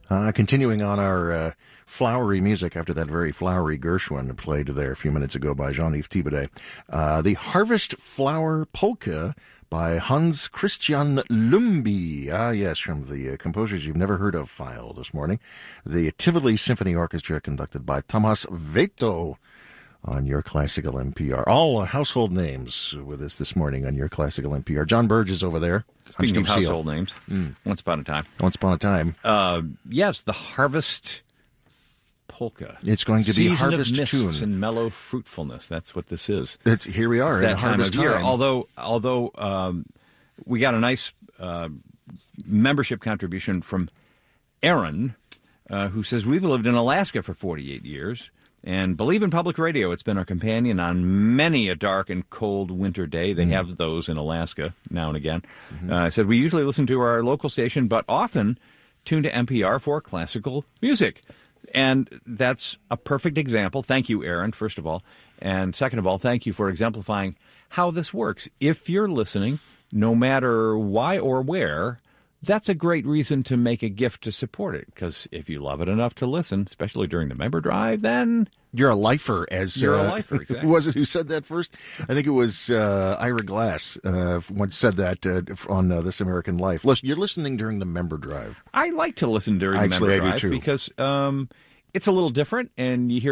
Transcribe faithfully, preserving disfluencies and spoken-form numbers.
Uh, continuing on our uh, flowery music after that very flowery Gershwin played there a few minutes ago by Jean-Yves Thibaudet. Uh, the Harvest Flower Polka by Hans Christian Lumby. Ah, yes, from the uh, composers you've never heard of file this morning. The Tivoli Symphony Orchestra conducted by Thomas Veto on Your Classical N P R. All uh, household names with us this morning on Your Classical N P R. John Burge is over there. Speaking of household Seal. names, mm. once upon a time. Once upon a time. Uh, yes, the Harvest Polka. It's going to Season be Harvest of mists Tune. And mellow fruitfulness. That's what this is. It's, here we are it's in that the time Harvest of year. time. Although, although um, we got a nice uh, membership contribution from Aaron, uh, who says, we've lived in Alaska for forty-eight years. And believe in public radio. It's been our companion on many a dark and cold winter day. They mm-hmm. have those in Alaska now and again. Mm-hmm. Uh, I said, we usually listen to our local station, but often tune to N P R for classical music. And that's a perfect example. Thank you, Aaron, first of all. And second of all, thank you for exemplifying how this works. If you're listening, no matter why or where, that's a great reason to make a gift to support it, because if you love it enough to listen, especially during the member drive, then you're a lifer. As you're uh, a lifer, exactly. Who was it who said that first? I think it was uh, Ira Glass uh, once said that uh, on uh, This American Life. Listen, you're listening during the member drive. I like to listen during Actually, the member I drive do too. because um, it's a little different, and you hear